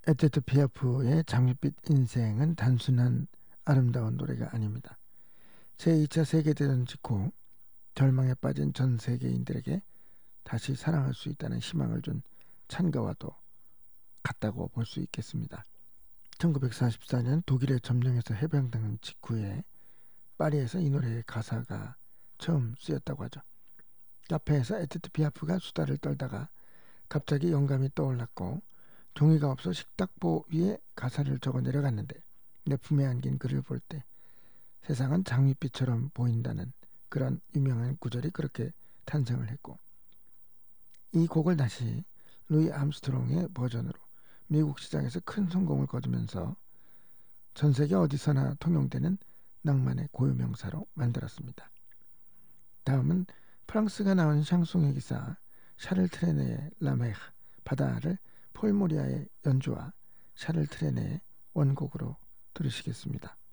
에디트 피아프의 장밋빛 인생은 단순한 아름다운 노래가 아닙니다. 제2차 세계대전 직후 절망에 빠진 전 세계인들에게 다시 사랑할 수 있다는 희망을 준 찬가와도 같다고 볼 수 있겠습니다. 1944년 독일에 점령해서 해방당한 직후에 파리에서 이 노래의 가사가 처음 쓰였다고 하죠. 카페에서 에디트 피아프가 수다를 떨다가 갑자기 영감이 떠올랐고 종이가 없어 식탁보 위에 가사를 적어 내려갔는데 내 품에 안긴 글을 볼 때 세상은 장밋빛처럼 보인다는 그런 유명한 구절이 그렇게 탄생을 했고, 이 곡을 다시 루이 암스트롱의 버전으로 미국 시장에서 큰 성공을 거두면서 전 세계 어디서나 통용되는 낭만의 고유명사로 만들었습니다. 다음은 프랑스가 나온 샹송의 기사 샤를 트레네의 라메르 바다를 폴 모리아의 연주와 샤를 트레네의 원곡으로 들으시겠습니다.